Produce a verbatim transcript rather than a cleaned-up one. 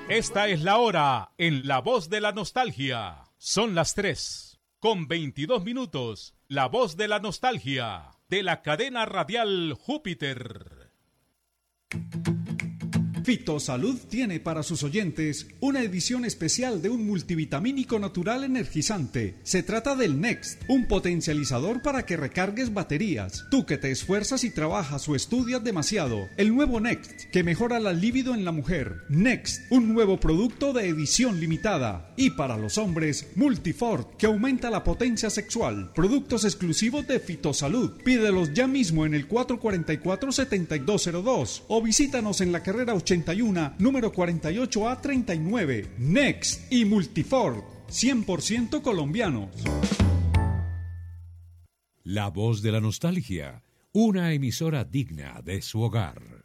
Esta es la hora en La Voz de la Nostalgia. Son las tres, con veintidós minutos. La Voz de la Nostalgia, de la cadena radial Júpiter. Fitosalud tiene para sus oyentes una edición especial de un multivitamínico natural energizante. Se trata del Next, un potencializador para que recargues baterías. Tú que te esfuerzas y trabajas o estudias demasiado. El nuevo Next, que mejora la libido en la mujer. Next, un nuevo producto de edición limitada. Y para los hombres, Multifort, que aumenta la potencia sexual. Productos exclusivos de Fitosalud. Pídelos ya mismo en el cuatro cuatro cuatro, siete dos cero dos o visítanos en la carrera ochenta y uno, número cuarenta y ocho A treinta y nueve. Next y Multifort, cien por ciento colombianos. La Voz de la Nostalgia, una emisora digna de su hogar.